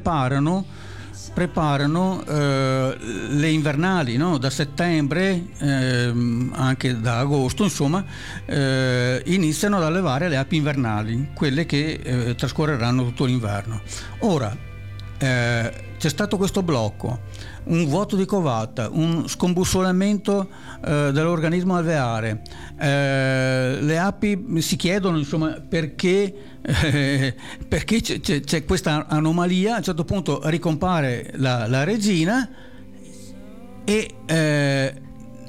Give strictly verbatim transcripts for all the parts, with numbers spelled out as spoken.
preparano preparano eh, le invernali, no? Da settembre, eh, anche da agosto, insomma, eh, iniziano ad allevare le api invernali, quelle che eh, trascorreranno tutto l'inverno. Ora, eh, c'è stato questo blocco, un vuoto di covata, un scombussolamento eh, dell'organismo alveare, eh, le api si chiedono, insomma, perché eh, perché c'è, c'è, c'è questa anomalia. A un certo punto ricompare la, la regina e eh,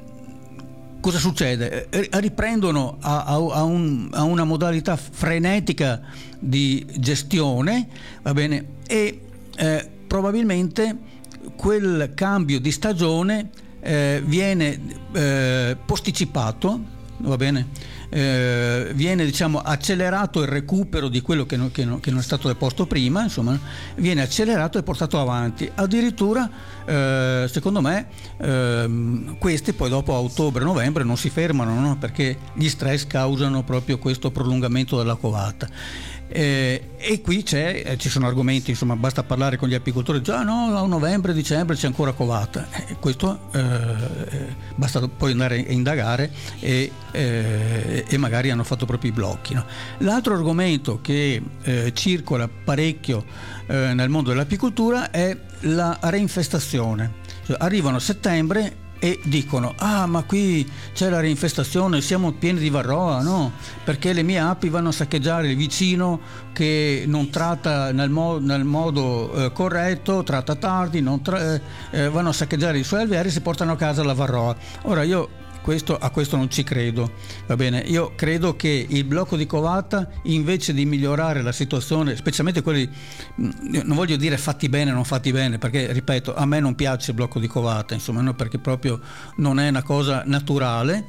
cosa succede? Riprendono a, a, a, un, a una modalità frenetica di gestione, va bene, e eh, probabilmente quel cambio di stagione eh, viene eh, posticipato, va bene, eh, viene, diciamo, accelerato il recupero di quello che non, che non, che non è stato deposto prima, insomma, viene accelerato e portato avanti. Addirittura, eh, secondo me, eh, questi poi dopo a ottobre-novembre non si fermano, no? Perché gli stress causano proprio questo prolungamento della covata. Eh, e qui c'è, eh, ci sono argomenti, insomma, basta parlare con gli apicoltori, già ah, no, a novembre, dicembre c'è ancora covata, eh, questo eh, basta poi andare a indagare e, eh, e magari hanno fatto proprio i blocchi, no? L'altro argomento che eh, circola parecchio eh, nel mondo dell'apicoltura è la reinfestazione, cioè, arrivano a settembre e dicono ah ma qui c'è la reinfestazione, siamo pieni di varroa, no? Perché le mie api vanno a saccheggiare il vicino che non tratta nel, mo- nel modo eh, corretto, tratta tardi, non tra- eh, vanno a saccheggiare i suoi alveari e si portano a casa la varroa. Ora io questo, a questo non ci credo, va bene? Io credo che il blocco di covata, invece di migliorare la situazione, specialmente quelli, non voglio dire fatti bene o non fatti bene, perché ripeto, a me non piace il blocco di covata, insomma, no? Perché proprio non è una cosa naturale.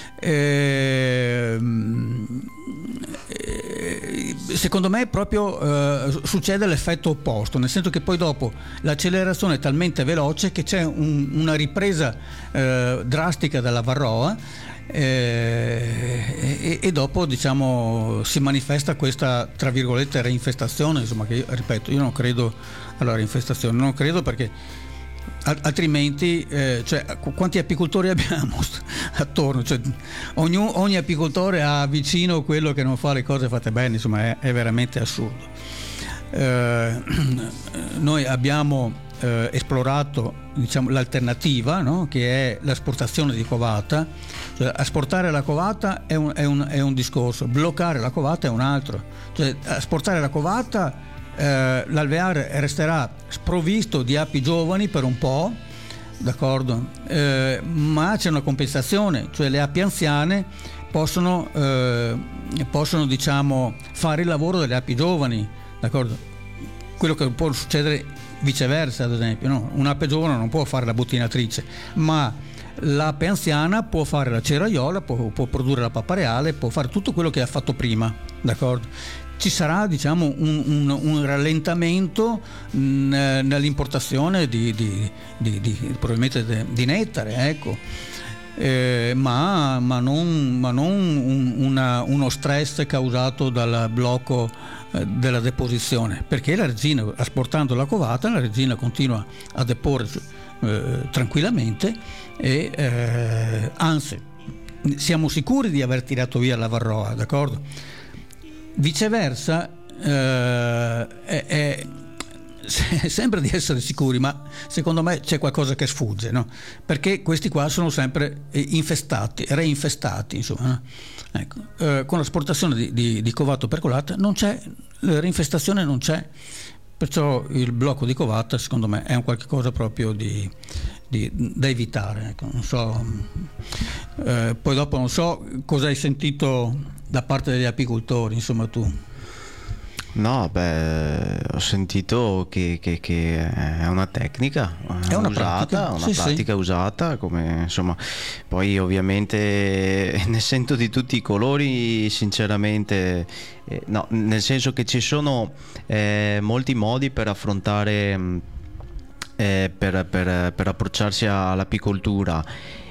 Eh, secondo me proprio eh, succede l'effetto opposto, nel senso che poi dopo l'accelerazione è talmente veloce che c'è un, una ripresa eh, drastica della varroa eh, e, e dopo, diciamo, si manifesta questa, tra virgolette, reinfestazione, insomma, che io, ripeto, io non credo alla reinfestazione, non credo perché altrimenti eh, cioè, quanti apicoltori abbiamo attorno, cioè, ogni, ogni apicoltore ha vicino quello che non fa le cose fatte bene, insomma è, è veramente assurdo. Eh, noi abbiamo eh, esplorato, diciamo, l'alternativa, no? Che è l'asportazione di covata, cioè, asportare la covata è un, è, un, è un discorso, bloccare la covata è un altro, cioè, asportare la covata, Eh, l'alveare resterà sprovvisto di api giovani per un po', d'accordo, eh, ma c'è una compensazione, cioè le api anziane possono, eh, possono diciamo fare il lavoro delle api giovani, d'accordo, quello che può succedere viceversa, ad esempio, no? Un'ape giovane non può fare la buttinatrice, ma l'ape anziana può fare la ceraiola, può, può produrre la pappa reale, può fare tutto quello che ha fatto prima, d'accordo. Ci sarà, diciamo, un, un, un rallentamento mh, nell'importazione di, di, di, di probabilmente de, di nettare, ecco, eh, ma, ma non, ma non un, una, uno stress causato dal blocco eh, della deposizione, perché la regina, asportando la covata, la regina continua a deporre eh, tranquillamente e eh, anzi siamo sicuri di aver tirato via la varroa, d'accordo? Viceversa, eh, è, è, sembra di essere sicuri, ma secondo me c'è qualcosa che sfugge, no? Perché questi qua sono sempre infestati, reinfestati, insomma, no? Ecco, eh, con l'asportazione di, di, di covato percolata non c'è, la reinfestazione non c'è, perciò il blocco di covata secondo me è un qualche cosa proprio di, di, da evitare, ecco. Non so, eh, poi dopo non so cosa hai sentito da parte degli apicoltori, insomma, tu. No, beh, ho sentito che, che, che è una tecnica è una usata, pratica, una sì, pratica sì. usata, come, insomma, poi ovviamente ne sento di tutti i colori, sinceramente, eh, no, nel senso che ci sono eh, molti modi per affrontare, eh, per, per, per approcciarsi all'apicoltura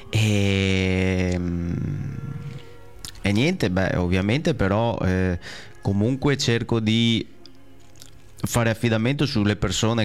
e, e niente, beh, ovviamente però eh, comunque cerco di fare affidamento sulle persone